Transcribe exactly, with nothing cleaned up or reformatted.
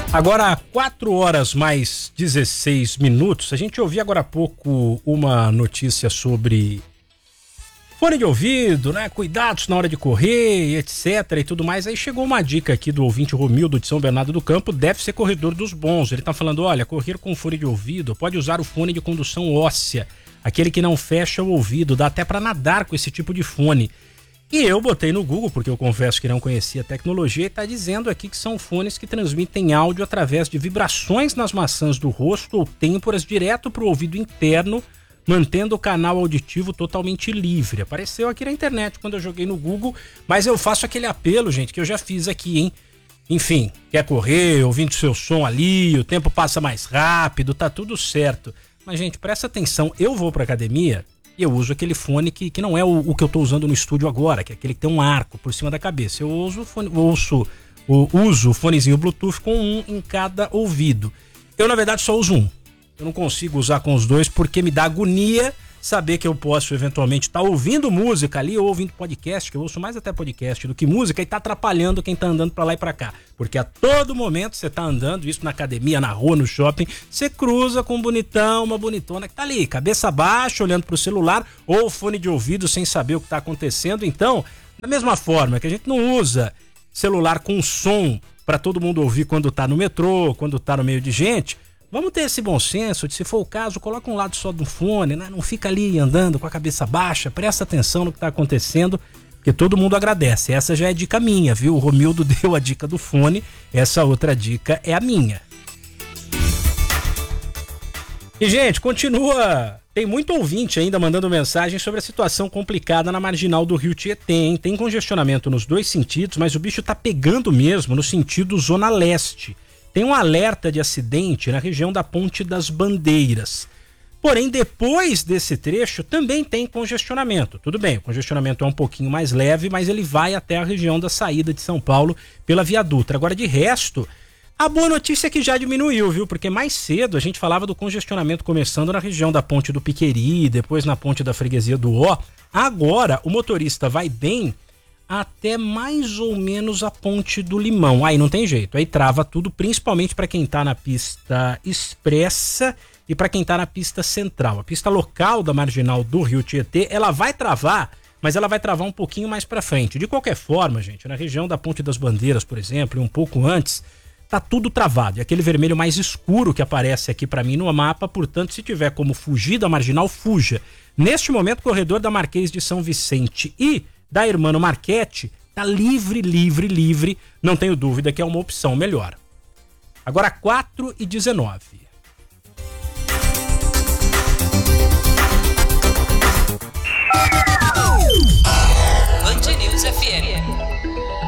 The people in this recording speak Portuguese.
Agora, quatro horas mais dezesseis minutos. A gente ouviu agora há pouco uma notícia sobre fone de ouvido, né? Cuidados na hora de correr, etc e tudo mais. Aí chegou uma dica aqui do ouvinte Romildo de São Bernardo do Campo, deve ser corredor dos bons. Ele tá falando, olha, correr com fone de ouvido, pode usar o fone de condução óssea, aquele que não fecha o ouvido, dá até para nadar com esse tipo de fone. E eu botei no Google, porque eu confesso que não conhecia a tecnologia, e está dizendo aqui que são fones que transmitem áudio através de vibrações nas maçãs do rosto ou têmporas direto para o ouvido interno, mantendo o canal auditivo totalmente livre. Apareceu aqui na internet quando eu joguei no Google, mas eu faço aquele apelo, gente, que eu já fiz aqui, hein? Enfim, quer correr, ouvindo seu som ali, o tempo passa mais rápido, tá tudo certo. Mas, gente, presta atenção, eu vou pra academia e eu uso aquele fone que, que não é o, o que eu tô usando no estúdio agora, que é aquele que tem um arco por cima da cabeça. Eu uso, fone, eu uso, eu uso o fonezinho Bluetooth com um em cada ouvido. Eu, na verdade, só uso um. Eu não consigo usar com os dois porque me dá agonia saber que eu posso eventualmente estar tá ouvindo música ali ou ouvindo podcast, que eu ouço mais até podcast do que música, e tá atrapalhando quem tá andando pra lá e pra cá. Porque a todo momento você tá andando, isso na academia, na rua, no shopping, você cruza com um bonitão, uma bonitona que tá ali, cabeça baixa, olhando pro celular, ou fone de ouvido sem saber o que tá acontecendo. Então, da mesma forma que a gente não usa celular com som pra todo mundo ouvir quando tá no metrô, quando tá no meio de gente, vamos ter esse bom senso de, se for o caso, coloca um lado só do fone, né? Não fica ali andando com a cabeça baixa, presta atenção no que está acontecendo, porque todo mundo agradece. Essa já é dica minha, viu? O Romildo deu a dica do fone, essa outra dica é a minha. E, gente, continua. Tem muito ouvinte ainda mandando mensagem sobre a situação complicada na marginal do Rio Tietê, hein? Tem congestionamento nos dois sentidos, mas o bicho tá pegando mesmo no sentido Zona Leste. Tem um alerta de acidente na região da Ponte das Bandeiras. Porém, depois desse trecho também tem congestionamento. Tudo bem, o congestionamento é um pouquinho mais leve, mas ele vai até a região da saída de São Paulo pela Via Dutra. Agora, de resto, a boa notícia é que já diminuiu, viu? Porque mais cedo a gente falava do congestionamento começando na região da Ponte do Piqueri, depois na Ponte da Freguesia do Ó. Agora, o motorista vai bem até mais ou menos a Ponte do Limão. Aí não tem jeito, aí trava tudo, principalmente para quem tá na pista expressa e para quem tá na pista central. A pista local da marginal do Rio Tietê, ela vai travar, mas ela vai travar um pouquinho mais para frente. De qualquer forma, gente, na região da Ponte das Bandeiras, por exemplo, e um pouco antes, tá tudo travado. E aquele vermelho mais escuro que aparece aqui para mim no mapa, portanto, se tiver como fugir da marginal, fuja. Neste momento, o corredor da Marquês de São Vicente e da Hermano Marchetti tá livre, livre, livre. Não tenho dúvida que é uma opção melhor. Agora quatro e dezenove. Band News F M.